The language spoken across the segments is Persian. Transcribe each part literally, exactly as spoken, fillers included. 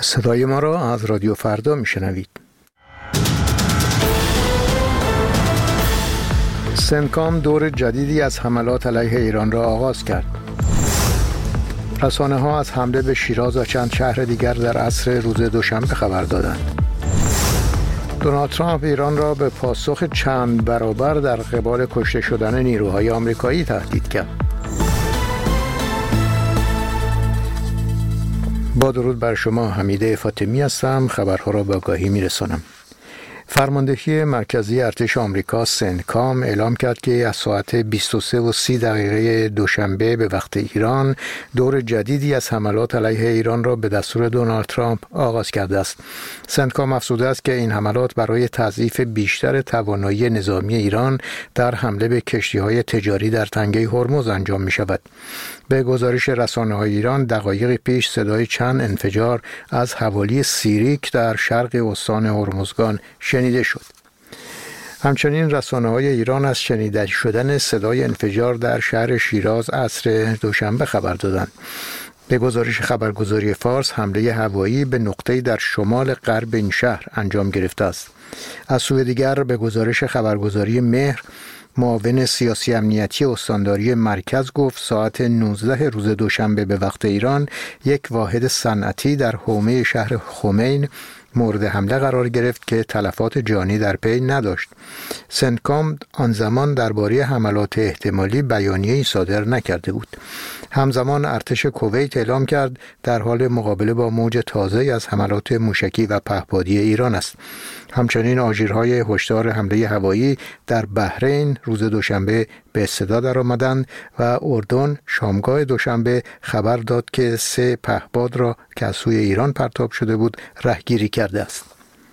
صدای ما را از رادیو فردا میشنوید. سنتکام دور جدیدی از حملات علیه ایران را آغاز کرد. رسانه ها از حمله به شیراز و چند شهر دیگر در عصر روز دوشنبه خبر دادند. دونالد ترامپ ایران را به پاسخ چند برابر در قبال کشته شدن نیروهای آمریکایی تهدید کرد. با درود بر شما، حمیده فاطمی هستم. خبرها را به آگاهی میرسانم. فرماندهی مرکزی ارتش آمریکا سنتکام اعلام کرد که از ساعت بیست و سه و سی دقیقه دوشنبه به وقت ایران دور جدیدی از حملات علیه ایران را به دستور دونالد ترامپ آغاز کرده است. سنتکام افزوده است که این حملات برای تضعیف بیشتر توانایی نظامی ایران در حمله به کشتی‌های تجاری در تنگه هرمز انجام می شود. به گزارش رسانه‌های ایران دقایق پیش صدای چند انفجار از حوالی سیریک در شرق استان هرمزگان شنیده شد. همچنین رسانه‌های ایران از شنیده شدن صدای انفجار در شهر شیراز عصر دوشنبه خبر دادند. به گزارش خبرگزاری فارس حمله هوایی به نقطه‌ای در شمال غرب این شهر انجام گرفته است. از سوی دیگر به گزارش خبرگزاری مهر معاون سیاسی امنیتی استانداری مرکز گفت ساعت نوزده روز دوشنبه به وقت ایران یک واحد صنعتی در حومه شهر خمین مورد حمله قرار گرفت که تلفات جانی در پی نداشت. سنتکام آن زمان درباره حملات احتمالی بیانیه‌ای صادر نکرده بود. همزمان ارتش کویت اعلام کرد در حال مقابله با موج تازه‌ای از حملات موشکی و پهپادی ایران است. همچنین آژیرهای هشدار حمله هوایی در بحرین روز دوشنبه به صدا درآمدند و اردن شامگاه دوشنبه خبر داد که سه پهپاد را که از سوی ایران پرتاب شده بود رهگیری کرده است.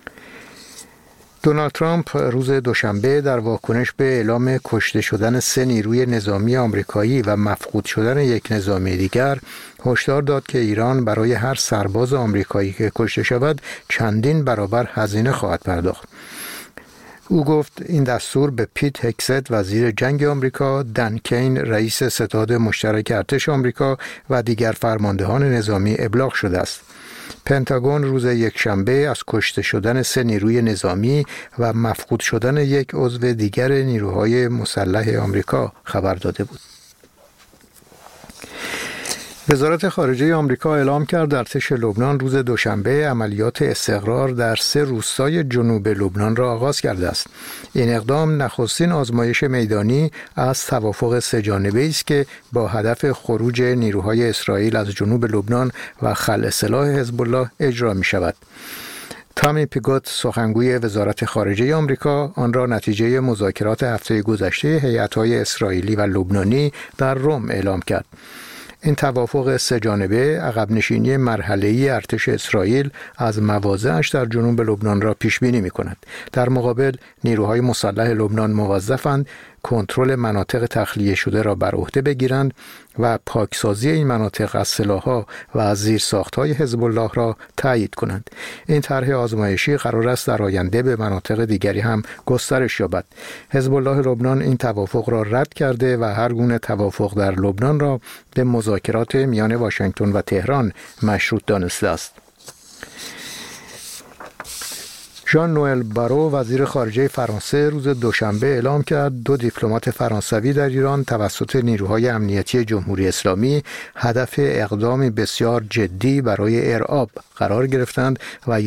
دونالد ترامپ روز دوشنبه در واکنش به اعلام کشته شدن سه نیروی نظامی آمریکایی و مفقود شدن یک نظامی دیگر هشدار داد که ایران برای هر سرباز آمریکایی که کشته شود چندین برابر هزینه خواهد پرداخت. او گفت این دستور به پیت هگست وزیر جنگ آمریکا، دن کین رئیس ستاد مشترک ارتش آمریکا و دیگر فرماندهان نظامی ابلاغ شده است. پنتاگون روز یکشنبه از کشته شدن سه نیروی نظامی و مفقود شدن یک عضو دیگر نیروهای مسلح آمریکا خبر داده بود. وزارت خارجه آمریکا اعلام کرد ارتش لبنان روز دوشنبه عملیات استقرار در سه روستای جنوب لبنان را آغاز کرده است. این اقدام نخستین آزمایش میدانی از توافق سه جانبه است که با هدف خروج نیروهای اسرائیل از جنوب لبنان و خلع سلاح حزب الله اجرا می شود. تامی پیگوت سخنگوی وزارت خارجه آمریکا آن را نتیجه مذاکرات هفته گذشته هیئت‌های اسرائیلی و لبنانی در روم اعلام کرد. این توافق سه جانبه عقب نشینی مرحله‌ای ارتش اسرائیل از مواضعش در جنوب لبنان را پیش بینی می‌کند. در مقابل نیروهای مسلح لبنان موظفند کنترل مناطق تخلیه شده را بر عهده بگیرند و پاکسازی این مناطق از سلاح‌ها و از زیرساخت‌های حزب الله را تایید کنند. این طرح آزمایشی قرار است در آینده به مناطق دیگری هم گسترش یابد. حزب الله لبنان این توافق را رد کرده و هر گونه توافق در لبنان را به مذاکرات میان واشنگتن و تهران مشروط دانسته است. ژان نوئل بارو وزیر خارجه فرانسه روز دوشنبه اعلام کرد دو دیپلمات فرانسوی در ایران توسط نیروهای امنیتی جمهوری اسلامی هدف اقدامی بسیار جدی برای ارعاب قرار گرفتند و